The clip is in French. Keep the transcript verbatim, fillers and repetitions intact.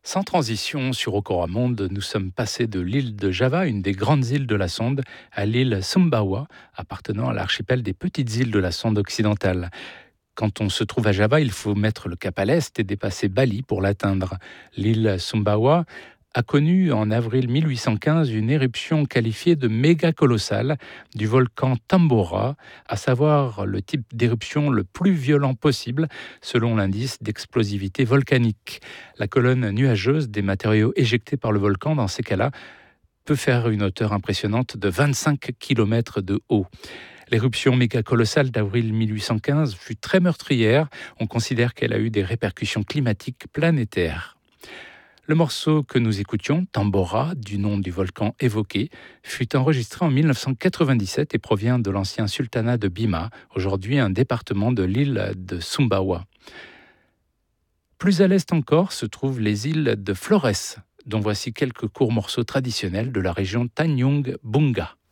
Sans transition, sur Okoramonde, nous sommes passés de l'île de Java, une des grandes îles de la Sonde, à l'île Sumbawa, appartenant à l'archipel des petites îles de la Sonde occidentale. Quand on se trouve à Java, il faut mettre le cap à l'est et dépasser Bali pour l'atteindre. L'île Sumbawa a connu en avril mille huit cent quinze une éruption qualifiée de méga colossale du volcan Tambora, à savoir le type d'éruption le plus violent possible selon l'indice d'explosivité volcanique. La colonne nuageuse des matériaux éjectés par le volcan, dans ces cas-là, peut faire une hauteur impressionnante de vingt-cinq kilomètres de haut. L'éruption méga-colossale d'avril mille huit cent quinze fut très meurtrière. On considère qu'elle a eu des répercussions climatiques planétaires. Le morceau que nous écoutions, Tambora, du nom du volcan évoqué, fut enregistré en mille neuf cent quatre-vingt-dix-sept et provient de l'ancien sultanat de Bima, aujourd'hui un département de l'île de Sumbawa. Plus à l'est encore se trouvent les îles de Flores, dont voici quelques courts morceaux traditionnels de la région Tanjung Bunga.